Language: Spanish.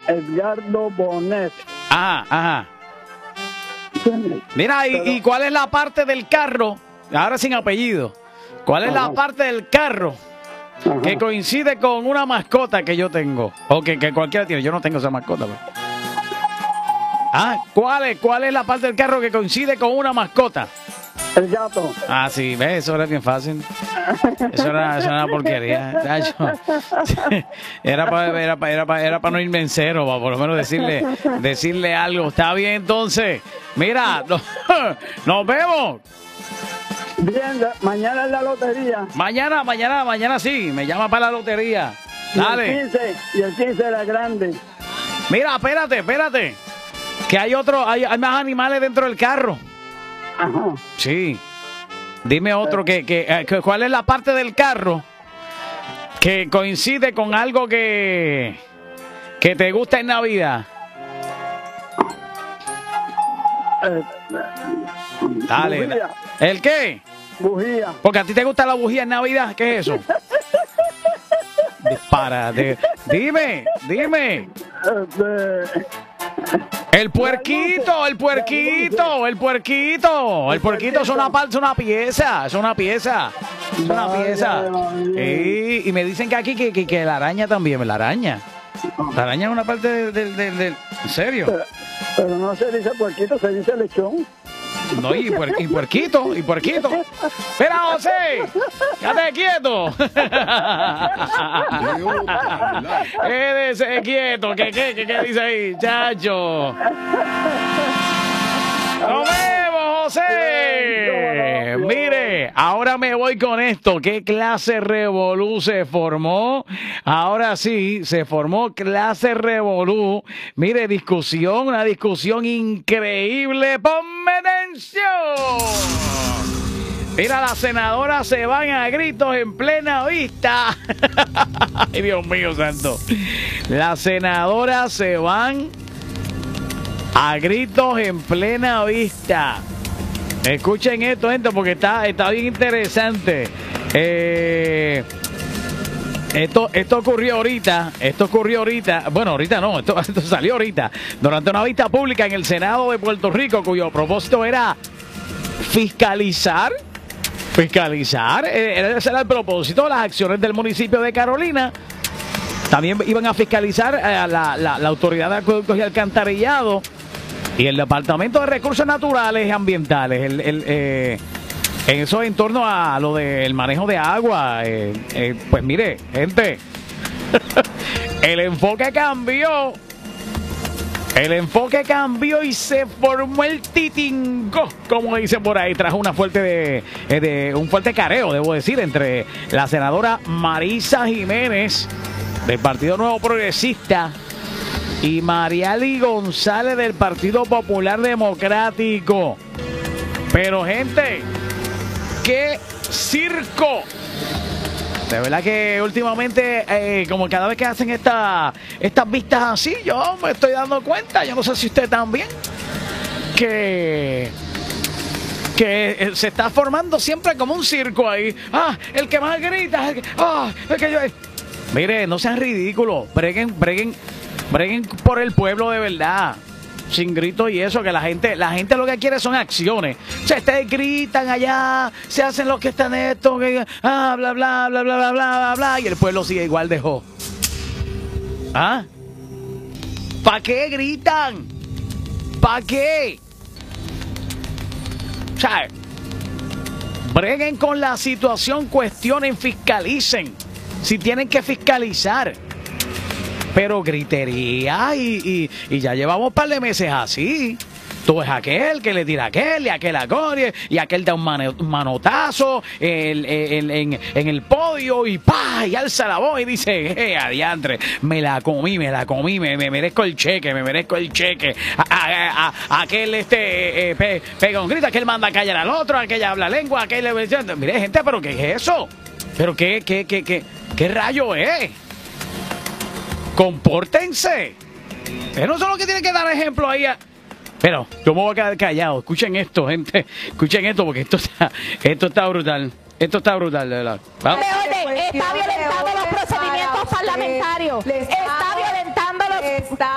Edgardo Bonet. Ajá, ajá. Mira, ¿y cuál es la parte del carro? Ahora sin apellido. ¿Cuál es la parte del carro que coincide con una mascota que yo tengo? O que cualquiera tiene. Yo no tengo esa mascota. Pues. ¿Cuál es la parte del carro que coincide con una mascota? El gato. Ah, sí, ¿ves? Eso era bien fácil. Eso era una porquería. Era para no irme en cero, para por lo menos decirle algo. Está bien, entonces. Mira, nos vemos. Bien, mañana es la lotería. Mañana sí, me llama para la lotería. Dale. Y el 15 era grande. Mira, espérate. Que hay más animales dentro del carro. Ajá. Sí. Dime otro, ¿cuál es la parte del carro que coincide con algo que te gusta en Navidad? Dale. Bujía. ¿El qué? Bujía. Porque a ti te gusta la bujía en Navidad. ¿Qué es eso? Dispárate. Dime. El puerquito es una pieza. Y me dicen que aquí que la araña también, la araña es una parte del ¿en serio? Pero no se dice puerquito, se dice lechón. No, y puerquito. Espera, José, quédate quieto. Quédese quieto. ¿Qué dice ahí, chacho? ¡Nos vemos, José! Mire, ahora me voy con esto. ¿Qué clase revolú se formó? Ahora sí, se formó clase revolú. Mire, una discusión increíble. ¡Ponme atención! Mira, las senadoras se van a gritos en plena vista. Ay, Dios mío santo. Las senadoras se van a gritos en plena vista. Escuchen esto, gente, porque está bien interesante. Esto ocurrió ahorita. Bueno, ahorita no, esto salió ahorita. Durante una vista pública en el Senado de Puerto Rico, cuyo propósito era fiscalizar. Ese era el propósito de las acciones del municipio de Carolina. También iban a fiscalizar la Autoridad de Acueductos y Alcantarillado y el Departamento de Recursos Naturales y Ambientales. Eso en torno a lo del manejo de agua. Pues mire, gente, el enfoque cambió y se formó el titingo, como dicen por ahí, tras un fuerte careo, debo decir, entre la senadora Marisa Jiménez del Partido Nuevo Progresista y Mariali González del Partido Popular Democrático. Pero, gente, ¡qué circo! De verdad que últimamente, como cada vez que hacen estas vistas así, yo me estoy dando cuenta, yo no sé si usted también, que se está formando siempre como un circo ahí. El que más grita, Mire, no sean ridículos, breguen por el pueblo de verdad. Sin gritos y eso, que la gente lo que quiere son acciones. Ustedes gritan allá, se hacen los que están esto, bla, bla, bla, bla, bla, bla, bla, y el pueblo sigue igual de jo. ¿Para qué gritan? ¿Para qué? O sea, breguen con la situación, cuestionen, fiscalicen. Si tienen que fiscalizar. Pero gritería y ya llevamos un par de meses así. Tú ves aquel que le tira a aquel y aquel a aquel y aquel da un manotazo en el podio y alza la voz y dice, adiantre, me la comí, me merezco el cheque, aquel pega un grito, aquel manda a callar al otro, aquel habla lengua, aquel le... Mire, gente, pero ¿qué es eso? ¿Pero qué rayo es? Compórtense. Ustedes no son los que tienen que dar ejemplo ahí. Pero yo me voy a quedar callado. Escuchen esto, gente. Escuchen esto porque esto está brutal. Esto está brutal, de verdad. ¿Vamos? Está violentando los procedimientos parlamentarios. Está violentando los...